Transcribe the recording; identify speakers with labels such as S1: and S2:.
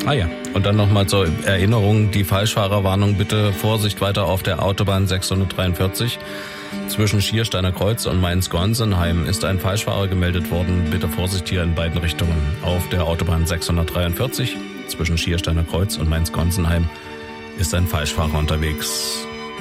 S1: Ah ja, und dann nochmal zur Erinnerung, die Falschfahrerwarnung, bitte Vorsicht weiter auf der Autobahn 643. Zwischen Schiersteiner Kreuz und Mainz-Gonsenheim ist ein Falschfahrer gemeldet worden. Bitte Vorsicht hier in beiden Richtungen. Auf der Autobahn 643 zwischen Schiersteiner Kreuz und Mainz-Gonsenheim ist ein Falschfahrer unterwegs.